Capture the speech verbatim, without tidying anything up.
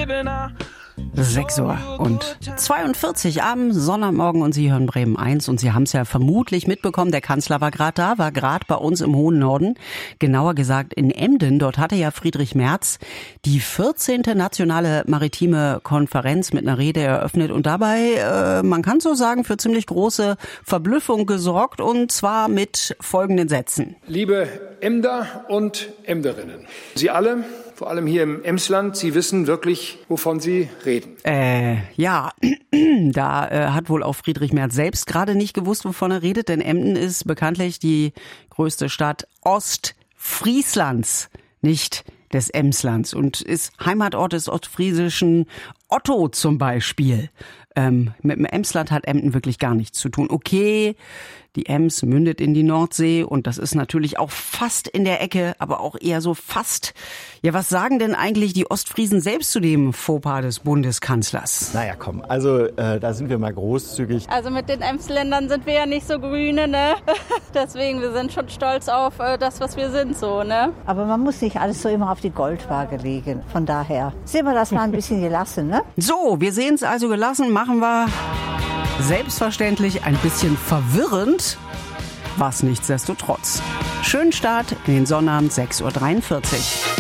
sechs Uhr und zweiundvierzig am Sonntagmorgen und Sie hören Bremen eins und Sie haben es ja vermutlich mitbekommen, der Kanzler war gerade da, war gerade bei uns im hohen Norden, genauer gesagt in Emden. Dort hatte ja Friedrich Merz die vierzehnte nationale maritime Konferenz mit einer Rede eröffnet und dabei, äh, man kann so sagen, für ziemlich große Verblüffung gesorgt und zwar mit folgenden Sätzen. Liebe Emder und Emderinnen, Sie alle, vor allem hier im Emsland, Sie wissen wirklich, wovon Sie reden. Äh, ja, da äh, hat wohl auch Friedrich Merz selbst gerade nicht gewusst, wovon er redet, denn Emden ist bekanntlich die größte Stadt Ostfrieslands, nicht des Emslands und ist Heimatort des ostfriesischen Otto zum Beispiel. Ähm, mit dem Emsland hat Emden wirklich gar nichts zu tun. Okay, die Ems mündet in die Nordsee und das ist natürlich auch fast in der Ecke, aber auch eher so fast. Ja, was sagen denn eigentlich die Ostfriesen selbst zu dem Fauxpas des Bundeskanzlers? Naja, komm, also äh, da sind wir mal großzügig. Also mit den Emsländern sind wir ja nicht so grüne, ne? Deswegen, wir sind schon stolz auf äh, das, was wir sind, so, ne? Aber man muss nicht alles so immer auf die Goldwaage legen. Von daher sehen wir das mal ein bisschen gelassen, ne? So, wir sehen es also gelassen, machen wir selbstverständlich ein bisschen verwirrend, was nichtsdestotrotz. Schönen Start in den Sonnabend, sechs Uhr dreiundvierzig.